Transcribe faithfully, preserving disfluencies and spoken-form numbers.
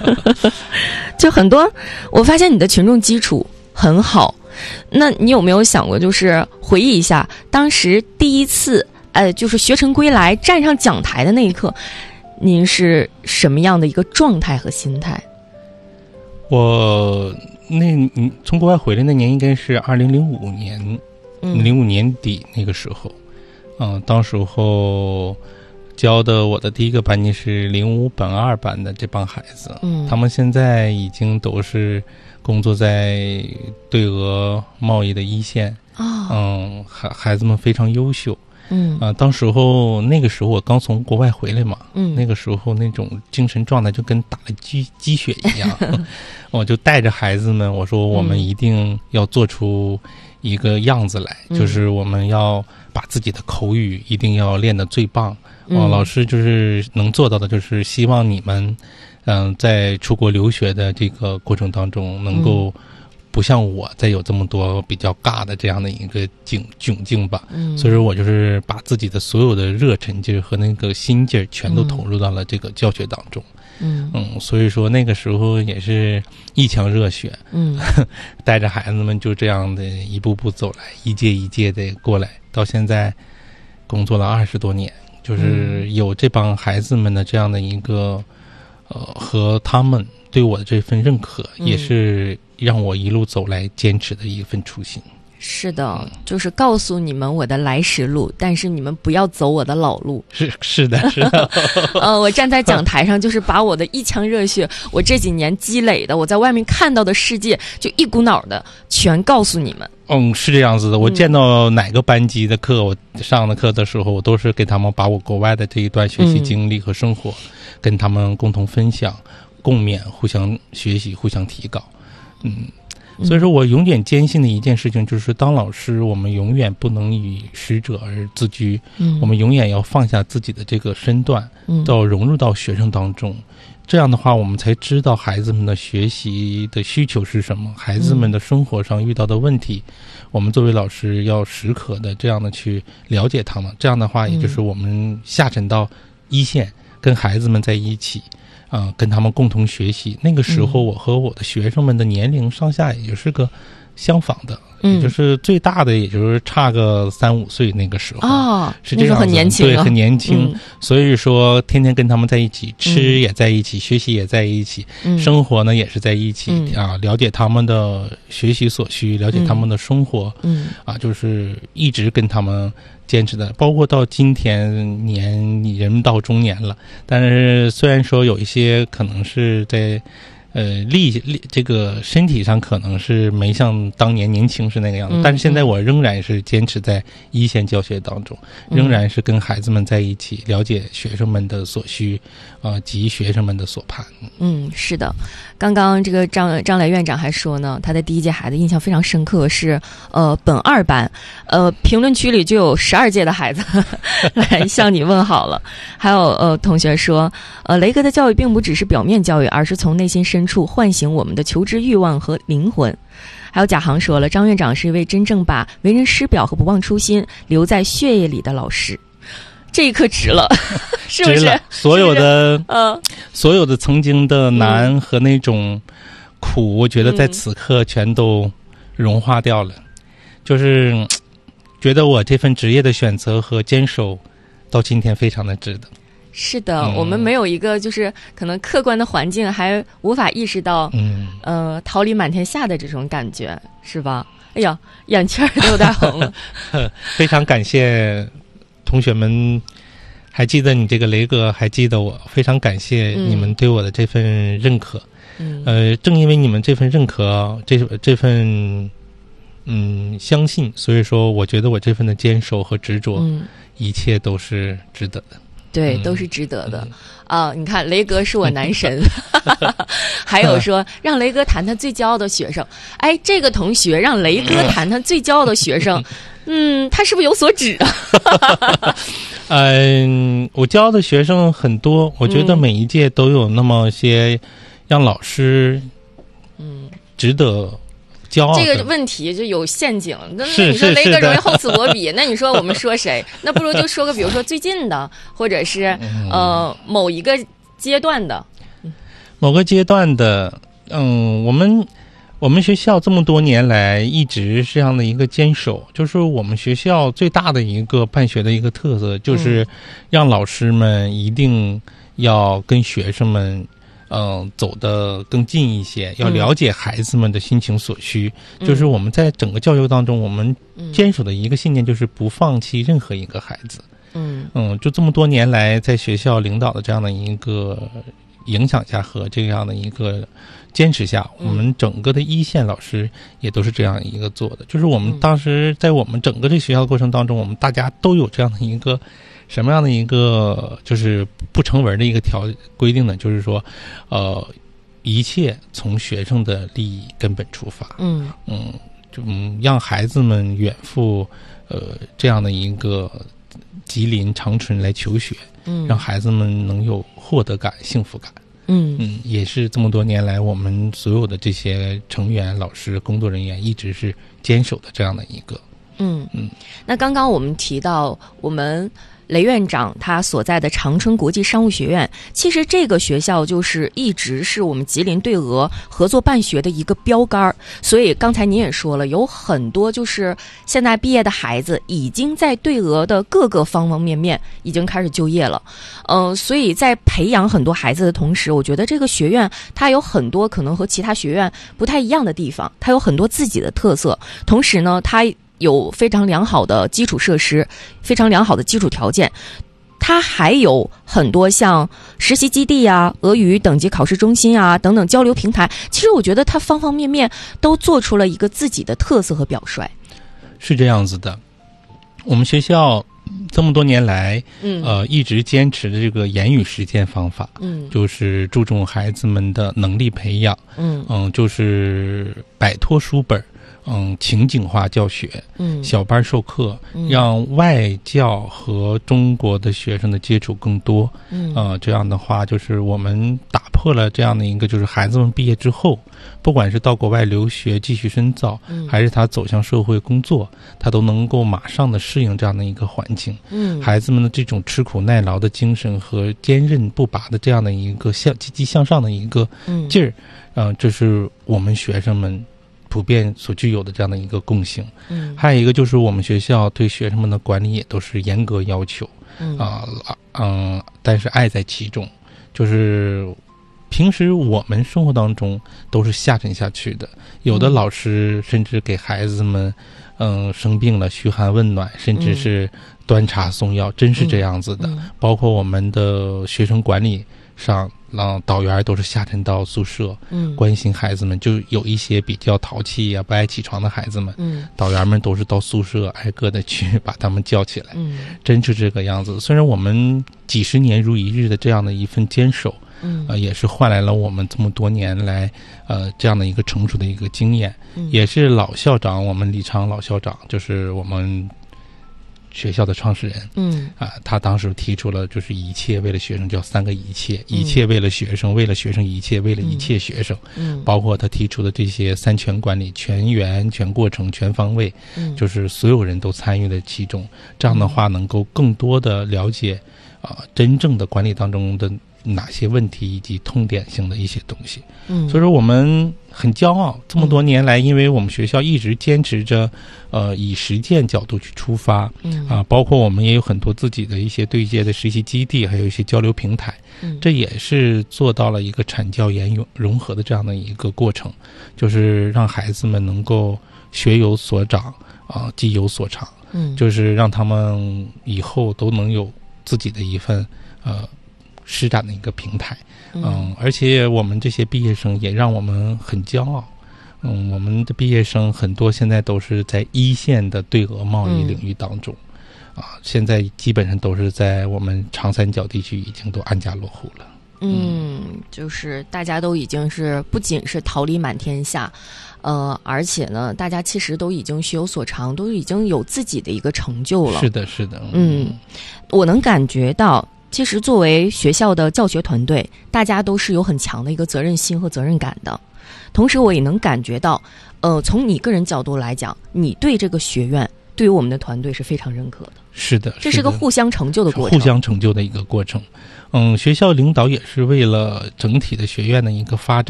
就很多，我发现你的群众基础很好。那你有没有想过，就是回忆一下当时第一次，呃，就是学成归来站上讲台的那一刻，您是什么样的一个状态和心态？ 我那从国外回来那年应该是二零零五年，零五年底那个时候，嗯、呃，当时候教的我的第一个班级是零五本二班的这帮孩子，嗯，他们现在已经都是工作在对俄贸易的一线，哦，嗯，孩孩子们非常优秀。嗯啊，当时候那个时候我刚从国外回来嘛，嗯，那个时候那种精神状态就跟打了鸡鸡血一样，我就带着孩子们，我说我们一定要做出一个样子来，嗯、就是我们要把自己的口语一定要练得最棒。嗯、哦，老师就是能做到的，就是希望你们，嗯、呃，在出国留学的这个过程当中能够。嗯不像我再有这么多比较尬的这样的一个境窘境吧，嗯，所以说我就是把自己的所有的热忱劲儿和那个心劲儿全都投入到了这个教学当中，嗯嗯，所以说那个时候也是一腔热血，嗯，带着孩子们就这样的一步步走来，一届一届的过来，到现在工作了二十多年，就是有这帮孩子们的这样的一个呃和他们对我的这份认可，嗯、也是让我一路走来坚持的一份初心。 是的，就是告诉你们我的来时路，但是你们不要走我的老路。 是是的，是的。 呃，我站在讲台上，就是把我的一腔热血，我这几年积累的，我在外面看到的世界，就一股脑的全告诉你们。 嗯，是这样子的。我见到哪个班级的课，我上的课的时候，我都是给他们把我国外的这一段学习经历和生活，嗯、跟他们共同分享、共勉，互相学习、互相提高。嗯。所以说我永远坚信的一件事情就是当老师我们永远不能以师者而自居，嗯，我们永远要放下自己的这个身段，嗯，到融入到学生当中，这样的话我们才知道孩子们的学习的需求是什么，孩子们的生活上遇到的问题，嗯，我们作为老师要时刻的这样的去了解他们，这样的话也就是我们下沉到一线跟孩子们在一起啊、呃，跟他们共同学习。那个时候我和我的学生们的年龄上下也就是个相仿的，嗯，也就是最大的也就是差个三五岁，那个时候哦，是这样子， 很年轻、啊， 对，很年轻、嗯。所以说天天跟他们在一起，吃也在一起，嗯、学习也在一起，嗯、生活呢也是在一起、嗯、啊，了解他们的学习所需，了解他们的生活，嗯，啊，就是一直跟他们坚持的，包括到今天年人到中年了，但是虽然说有一些可能是在。呃，力力这个身体上可能是没像当年年轻是那个样子、嗯，但是现在我仍然是坚持在一线教学当中，嗯、仍然是跟孩子们在一起，了解学生们的所需，呃，及学生们的所盼。 嗯，是的。刚刚这个张张磊院长还说呢，他的第一届孩子印象非常深刻，是呃本二班，呃评论区里就有十二届的孩子来向你问好了。还有呃同学说，呃雷哥的教育并不只是表面教育，而是从内心深处唤醒我们的求知欲望和灵魂。还有贾航说了，张院长是一位真正把为人师表和不忘初心留在血液里的老师。这一刻值了，是不是？ 值了，所有的嗯、呃，所有的曾经的难和那种苦，嗯、我觉得在此刻全都融化掉了。嗯、就是觉得我这份职业的选择和坚守，到今天非常的值得。 是的、嗯，我们没有一个就是可能客观的环境，还无法意识到，嗯，呃，桃李满天下的这种感觉，是吧？哎呀，眼圈都有点红了。 非常感谢。同学们还记得你这个雷哥，还记得我，非常感谢你们对我的这份认可。嗯、呃，正因为你们这份认可，这这份嗯相信，所以说我觉得我这份的坚守和执着，嗯、一切都是值得的。 对，都是值得的、嗯、啊！你看，雷哥是我男神。还有说让雷哥谈谈最骄傲的学生，哎，这个同学让雷哥谈谈最骄傲的学生，嗯，他是不是有所指啊？ 嗯，我教的学生很多，我觉得每一届都有那么些让老师嗯值得骄傲的。 这个问题就有陷阱，那你说雷哥容易厚此薄彼，那你说我们说谁？那不如就说个，比如说最近的，或者是、嗯、呃某一个阶段的。 某个阶段的，嗯，我们我们学校这么多年来一直是这样的一个坚守，就是我们学校最大的一个办学的一个特色，就是让老师们一定要跟学生们嗯、呃，走得更近一些，要了解孩子们的心情所需。嗯、就是我们在整个教育当中，我们坚守的一个信念就是不放弃任何一个孩子。嗯嗯，就这么多年来，在学校领导的这样的一个影响下和这样的一个坚持下，我们整个的一线老师也都是这样一个做的。就是我们当时在我们整个这学校的过程当中，我们大家都有这样的一个。什么样的一个就是不成文的一个条规定呢？就是说，呃，一切从学生的利益根本出发。嗯嗯，就嗯让孩子们远赴呃这样的一个吉林长春来求学，嗯，让孩子们能有获得感、幸福感。嗯嗯，也是这么多年来我们所有的这些成员、老师、工作人员一直是坚守的这样的一个。 嗯嗯，那刚刚我们提到我们。雷院长他所在的长春国际商务学院，其实这个学校就是一直是我们吉林对俄合作办学的一个标杆，所以刚才您也说了，有很多就是现在毕业的孩子已经在对俄的各个方方面面已经开始就业了。呃，所以在培养很多孩子的同时，我觉得这个学院它有很多可能和其他学院不太一样的地方，它有很多自己的特色，同时呢它有非常良好的基础设施，非常良好的基础条件，它还有很多像实习基地啊、俄语等级考试中心啊等等交流平台。其实我觉得它方方面面都做出了一个自己的特色和表率。 是这样子的，我们学校这么多年来，嗯，呃，一直坚持的这个言语实践方法，嗯，就是注重孩子们的能力培养，嗯嗯，就是摆脱书本。嗯，情景化教学，嗯，小班授课，嗯、让外教和中国的学生的接触更多，嗯，呃，这样的话，就是我们打破了这样的一个，就是孩子们毕业之后，不管是到国外留学继续深造，嗯、还是他走向社会工作，他都能够马上的适应这样的一个环境，嗯，孩子们的这种吃苦耐劳的精神和坚韧不拔的这样的一个向积极向上的一个劲儿，嗯、呃，这是我们学生们。普遍所具有的这样的一个共性，嗯，还有一个就是我们学校对学生们的管理也都是严格要求，嗯啊嗯、呃，但是爱在其中，就是平时我们生活当中都是下沉下去的，有的老师甚至给孩子们，嗯、呃、生病了嘘寒问暖，甚至是端茶送药，真是这样子的。嗯嗯、包括我们的学生管理上。让导员都是下沉到宿舍，嗯，关心孩子们，就有一些比较淘气呀、不爱起床的孩子们，嗯，导员们都是到宿舍挨个的去把他们叫起来，嗯，真是这个样子。虽然我们几十年如一日的这样的一份坚守，嗯，呃，也是换来了我们这么多年来，呃，这样的一个成熟的一个经验，嗯、也是老校长，我们李昌老校长，就是我们。学校的创始人，嗯啊，他当时提出了就是一切为了学生，叫三个一切，一切为了学生，为了学生一切，为了一切学生，嗯，包括他提出的这些三全管理，全员、全过程、全方位，嗯，就是所有人都参与了其中，这样的话能够更多的了解啊、呃、真正的管理当中的哪些问题以及痛点性的一些东西，嗯，所以说我们很骄傲，这么多年来，因为我们学校一直坚持着，呃，以实践角度去出发，嗯啊，包括我们也有很多自己的一些对接的实习基地，还有一些交流平台，嗯，这也是做到了一个产教研融合的这样的一个过程，就是让孩子们能够学有所长啊，技有所长，嗯，就是让他们以后都能有自己的一份呃。施展的一个平台，嗯，而且我们这些毕业生也让我们很骄傲，嗯，我们的毕业生很多现在都是在一线的对俄贸易领域当中，嗯、啊，现在基本上都是在我们长三角地区已经都安家落户了。 嗯，就是大家都已经是不仅是桃李满天下，呃，而且呢，大家其实都已经学有所长，都已经有自己的一个成就了。 是的，是的， 嗯，嗯我能感觉到。其实作为学校的教学团队，大家都是有很强的一个责任心和责任感的。同时我也能感觉到，呃，从你个人角度来讲，你对这个学院对于我们的团队是非常认可的。 是的， 这是个互相成就的过程， 互相成就的一个过程。嗯，学校领导也是为了整体的学院的一个发展。